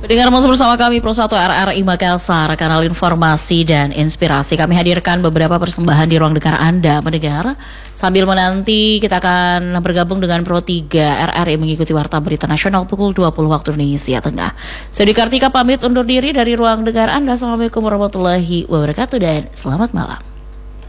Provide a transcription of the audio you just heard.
Pendengar masih bersama kami Pro 1 RRI Makassar, kanal informasi dan inspirasi. Kami hadirkan beberapa persembahan di ruang dengar Anda mendengar. Sambil menanti kita akan bergabung dengan Pro 3 RRI mengikuti Warta Berita Nasional pukul 20 waktu Indonesia Tengah. Saya Kartika pamit undur diri dari ruang dengar Anda. Assalamualaikum warahmatullahi wabarakatuh dan selamat malam.